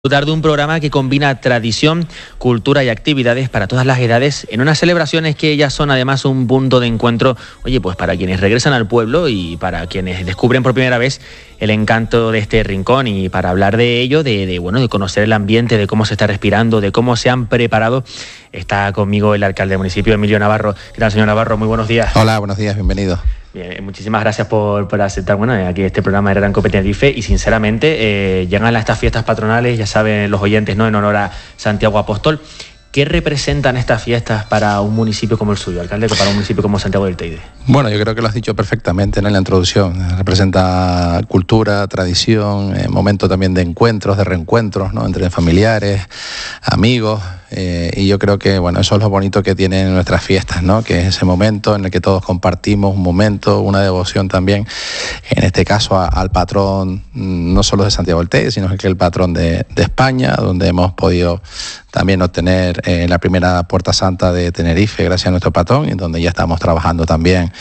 Disfrutar de un programa que combina tradición, cultura y actividades para todas las edades en unas celebraciones que ellas son además un punto de encuentro, pues para quienes regresan al pueblo y para quienes descubren por primera vez el encanto de este rincón. Y para hablar de ello, de conocer el ambiente, de cómo se está respirando, de cómo se han preparado, está conmigo el alcalde del municipio, Emilio Navarro. ¿Qué tal, señor Navarro? Muy buenos días. Hola, buenos días, bienvenido. Bien, muchísimas gracias por aceptar aquí este programa de Gran Cope Tenerife. Y sinceramente llegan estas fiestas patronales, ya saben los oyentes, ¿no?, en honor a Santiago Apóstol. ¿Qué representan estas fiestas para un municipio como el suyo, alcalde, que para un municipio como Santiago del Teide? Bueno, yo creo que lo has dicho perfectamente, ¿no?, en la introducción. Representa cultura, tradición, momento también de encuentros, de reencuentros, ¿no?, entre familiares, amigos. Y yo creo que eso es lo bonito que tienen nuestras fiestas, ¿no?, que es ese momento en el que todos compartimos un momento, una devoción también, en este caso al patrón, no solo de Santiago del Teide, sino que el patrón de España, donde hemos podido también obtener la primera Puerta Santa de Tenerife gracias a nuestro patrón, y donde ya estamos trabajando también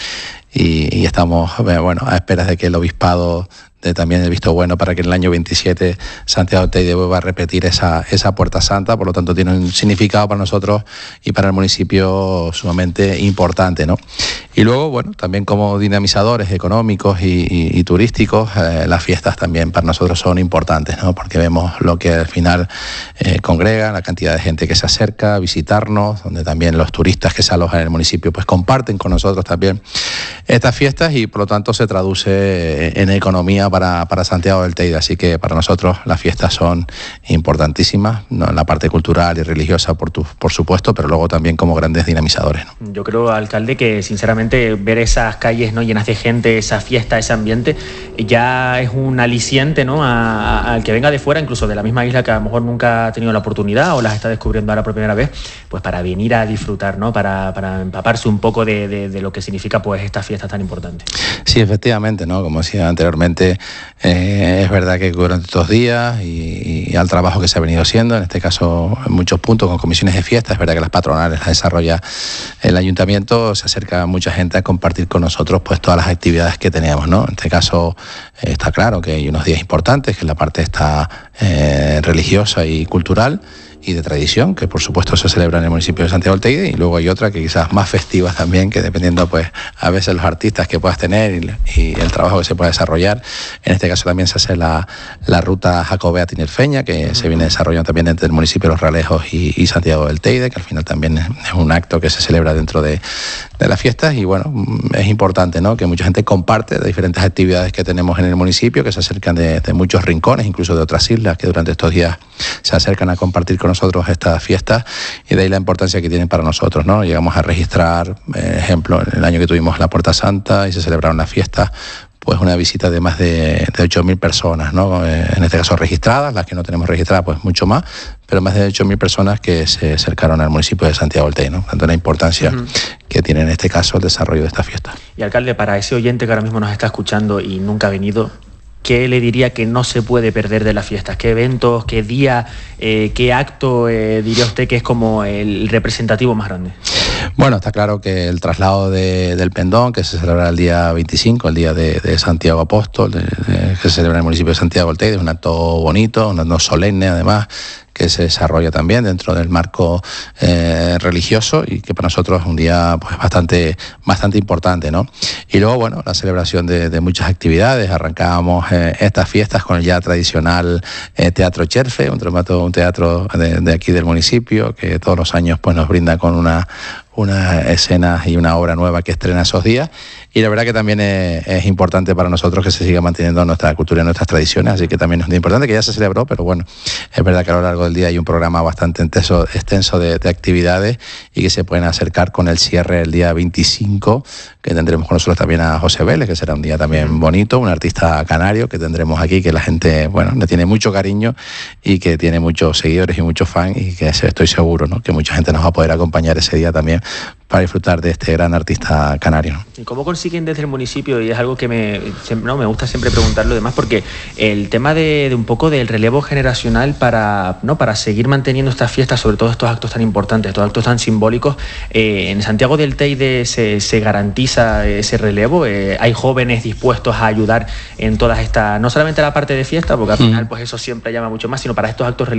y estamos a esperas de que el obispado también el visto bueno para que en el año 27 Santiago del Teide vuelva a repetir esa Puerta Santa. Por lo tanto tiene un significado para nosotros y para el municipio sumamente importante, ¿no? Y luego, también como dinamizadores económicos y turísticos, las fiestas también para nosotros son importantes, ¿no?, porque vemos lo que al final congrega, la cantidad de gente que se acerca a visitarnos, donde también los turistas que se alojan en el municipio comparten con nosotros también estas fiestas, y por lo tanto se traduce en economía para Santiago del Teide. Así que para nosotros las fiestas son importantísimas, ¿no?, en la parte cultural y religiosa por supuesto, pero luego también como grandes dinamizadores, ¿no? Yo creo, alcalde, que sinceramente ver esas calles, ¿no?, llenas de gente, esa fiesta, ese ambiente, ya es un aliciente, ¿no?, al que venga de fuera, incluso de la misma isla, que a lo mejor nunca ha tenido la oportunidad o las está descubriendo ahora por primera vez, para venir a disfrutar, ¿no?, para empaparse un poco de lo que significa estas fiestas tan importantes. Sí, efectivamente, ¿no?, como decía anteriormente, es verdad que durante estos días y al trabajo que se ha venido haciendo, en este caso en muchos puntos con comisiones de fiesta, es verdad que las patronales las desarrolla el ayuntamiento, se acerca mucha gente a compartir con nosotros todas las actividades que tenemos, ¿no? En este caso está claro que hay unos días importantes, que es la parte religiosa y cultural y de tradición, que por supuesto se celebra en el municipio de Santiago del Teide, y luego hay otra que quizás más festiva también, que dependiendo a veces los artistas que puedas tener y el trabajo que se pueda desarrollar. En este caso también se hace la ruta jacobea tinerfeña, que se viene desarrollando también entre el municipio de Los Realejos y Santiago del Teide, que al final también es un acto que se celebra dentro de las fiestas. Y es importante, ¿no?, que mucha gente comparte de diferentes actividades que tenemos en el municipio, que se acercan de muchos rincones, incluso de otras islas, que durante estos días se acercan a compartir con nosotros estas fiestas, y de ahí la importancia que tienen para nosotros, ¿no? Llegamos a registrar, ejemplo, en el año que tuvimos la Puerta Santa y se celebraron las fiestas, una visita de más de 8.000 personas, ¿no?, en este caso registradas, las que no tenemos registradas mucho más, pero más de 8.000 personas que se acercaron al municipio de Santiago del Teide, ¿no? Tanto la importancia que tiene en este caso el desarrollo de esta fiesta. Y alcalde, para ese oyente que ahora mismo nos está escuchando y nunca ha venido, ¿qué le diría que no se puede perder de las fiestas? ¿Qué eventos, qué día, qué acto diría usted que es como el representativo más grande? Está claro que el traslado del pendón, que se celebra el día 25, el día de Santiago Apóstol, que se celebra en el municipio de Santiago del Teide, es un acto bonito, un acto solemne además, que se desarrolla también dentro del marco religioso, y que para nosotros es un día bastante importante, ¿no? Y luego, la celebración de muchas actividades. Arrancábamos estas fiestas con el ya tradicional Teatro Cherfe, un teatro de aquí del municipio, que todos los años nos brinda con una escena y una obra nueva que estrena esos días. Y la verdad que también es importante para nosotros que se siga manteniendo nuestra cultura y nuestras tradiciones, así que también es muy importante, que ya se celebró, pero es verdad que a lo largo del día hay un programa bastante extenso de actividades, y que se pueden acercar con el cierre el día 25, que tendremos con nosotros también a José Vélez, que será un día también bonito, un artista canario que tendremos aquí, que la gente le tiene mucho cariño y que tiene muchos seguidores y muchos fans, y que estoy seguro, ¿no?, que mucha gente nos va a poder acompañar ese día también para disfrutar de este gran artista canario, ¿no? ¿Y cómo consiguen desde el municipio? Y es algo que me gusta siempre preguntarlo demás, porque el tema de un poco del relevo generacional para seguir manteniendo estas fiestas, sobre todo estos actos tan importantes, estos actos tan simbólicos, en Santiago del Teide se garantiza ese relevo. Hay jóvenes dispuestos a ayudar en todas estas, no solamente la parte de fiesta, porque al final pues eso siempre llama mucho más, sino para estos actos religiosos.